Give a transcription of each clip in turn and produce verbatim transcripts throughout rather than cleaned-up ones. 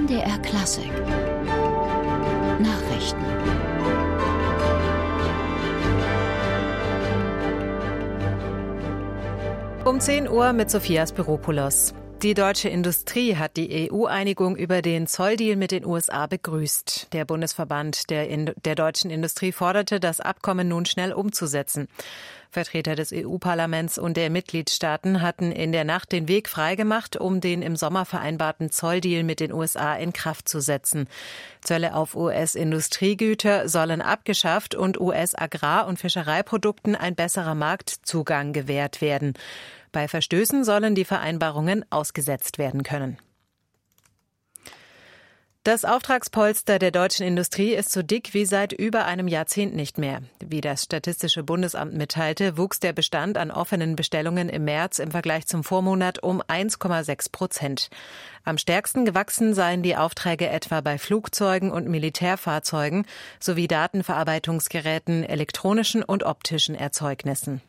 M D R Klassik Nachrichten. Um zehn Uhr mit Sophia Spiropoulos. Die deutsche Industrie hat die E U-Einigung über den Zolldeal mit den U S A begrüßt. Der Bundesverband der, In- der deutschen Industrie forderte, das Abkommen nun schnell umzusetzen. Vertreter des E U-Parlaments und der Mitgliedstaaten hatten in der Nacht den Weg freigemacht, um den im Sommer vereinbarten Zolldeal mit den U S A in Kraft zu setzen. Zölle auf U S-Industriegüter sollen abgeschafft und U S-Agrar- und Fischereiprodukten ein besserer Marktzugang gewährt werden. Bei Verstößen sollen die Vereinbarungen ausgesetzt werden können. Das Auftragspolster der deutschen Industrie ist so dick wie seit über einem Jahrzehnt nicht mehr. Wie das Statistische Bundesamt mitteilte, wuchs der Bestand an offenen Bestellungen im März im Vergleich zum Vormonat um eins Komma sechs Prozent. Am stärksten gewachsen seien die Aufträge etwa bei Flugzeugen und Militärfahrzeugen sowie Datenverarbeitungsgeräten, elektronischen und optischen Erzeugnissen.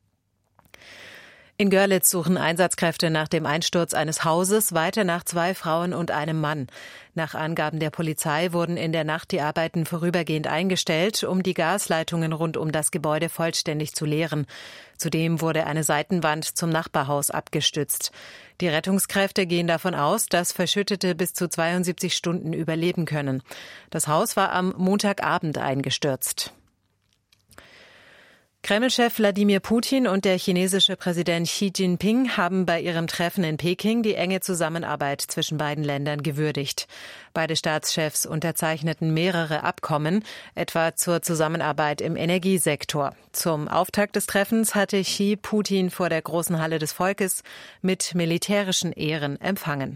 In Görlitz suchen Einsatzkräfte nach dem Einsturz eines Hauses weiter nach zwei Frauen und einem Mann. Nach Angaben der Polizei wurden in der Nacht die Arbeiten vorübergehend eingestellt, um die Gasleitungen rund um das Gebäude vollständig zu leeren. Zudem wurde eine Seitenwand zum Nachbarhaus abgestützt. Die Rettungskräfte gehen davon aus, dass Verschüttete bis zu zweiundsiebzig Stunden überleben können. Das Haus war am Montagabend eingestürzt. Kreml-Chef Wladimir Putin und der chinesische Präsident Xi Jinping haben bei ihrem Treffen in Peking die enge Zusammenarbeit zwischen beiden Ländern gewürdigt. Beide Staatschefs unterzeichneten mehrere Abkommen, etwa zur Zusammenarbeit im Energiesektor. Zum Auftakt des Treffens hatte Xi Putin vor der Großen Halle des Volkes mit militärischen Ehren empfangen.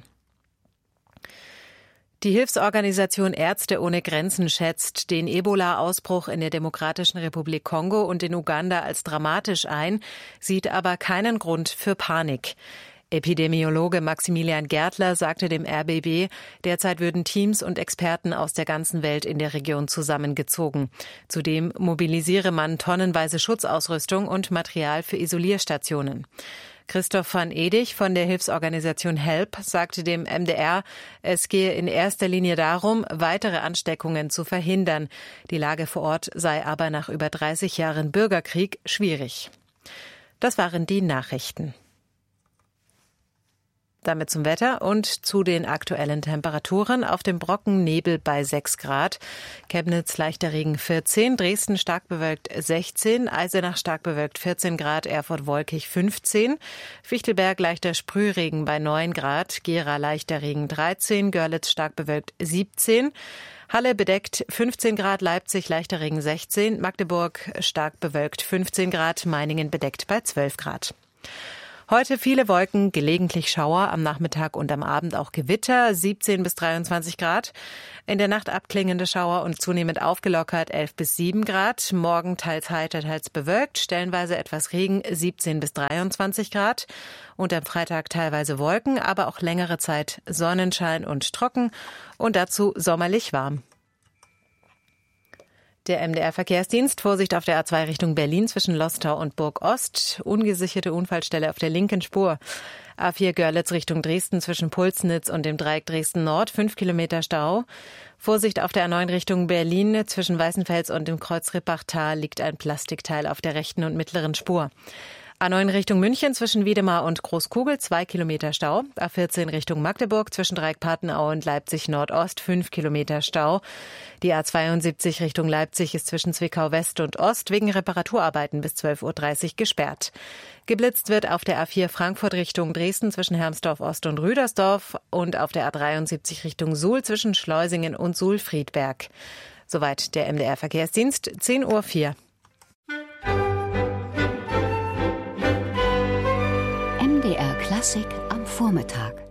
Die Hilfsorganisation Ärzte ohne Grenzen schätzt den Ebola-Ausbruch in der Demokratischen Republik Kongo und in Uganda als dramatisch ein, sieht aber keinen Grund für Panik. Epidemiologe Maximilian Gärtler sagte dem R B B, derzeit würden Teams und Experten aus der ganzen Welt in der Region zusammengezogen. Zudem mobilisiere man tonnenweise Schutzausrüstung und Material für Isolierstationen. Christoph van Edig von der Hilfsorganisation HELP sagte dem M D R, es gehe in erster Linie darum, weitere Ansteckungen zu verhindern. Die Lage vor Ort sei aber nach über dreißig Jahren Bürgerkrieg schwierig. Das waren die Nachrichten. Damit zum Wetter und zu den aktuellen Temperaturen. Auf dem Brocken Nebel bei sechs Grad, Chemnitz leichter Regen vierzehn, Dresden stark bewölkt sechzehn, Eisenach stark bewölkt vierzehn Grad, Erfurt wolkig fünfzehn, Fichtelberg leichter Sprühregen bei neun Grad, Gera leichter Regen dreizehn, Görlitz stark bewölkt siebzehn, Halle bedeckt fünfzehn Grad, Leipzig leichter Regen sechzehn, Magdeburg stark bewölkt fünfzehn Grad, Meiningen bedeckt bei zwölf Grad. Heute viele Wolken, gelegentlich Schauer, am Nachmittag und am Abend auch Gewitter, siebzehn bis dreiundzwanzig Grad. In der Nacht abklingende Schauer und zunehmend aufgelockert, elf bis sieben Grad. Morgen teils heiter, teils bewölkt, stellenweise etwas Regen, siebzehn bis dreiundzwanzig Grad. Und am Freitag teilweise Wolken, aber auch längere Zeit Sonnenschein und trocken und dazu sommerlich warm. Der M D R-Verkehrsdienst, Vorsicht auf der A zwei Richtung Berlin zwischen Lostau und Burg-Ost, ungesicherte Unfallstelle auf der linken Spur. A vier Görlitz Richtung Dresden zwischen Pulsnitz und dem Dreieck Dresden-Nord, fünf Kilometer Stau. Vorsicht auf der A neun Richtung Berlin zwischen Weißenfels und dem Kreuz Rippachtal liegt ein Plastikteil auf der rechten und mittleren Spur. A neun Richtung München zwischen Wiedemar und Großkugel, zwei Kilometer Stau. A vierzehn Richtung Magdeburg zwischen Dreieck-Patenau und Leipzig Nordost, fünf Kilometer Stau. Die A zweiundsiebzig Richtung Leipzig ist zwischen Zwickau West und Ost wegen Reparaturarbeiten bis zwölf Uhr dreißig gesperrt. Geblitzt wird auf der A vier Frankfurt Richtung Dresden zwischen Hermsdorf Ost und Rüdersdorf und auf der A dreiundsiebzig Richtung Suhl zwischen Schleusingen und Suhl-Friedberg. Soweit der M D R-Verkehrsdienst, zehn Uhr vier. M D R Klassik am Vormittag.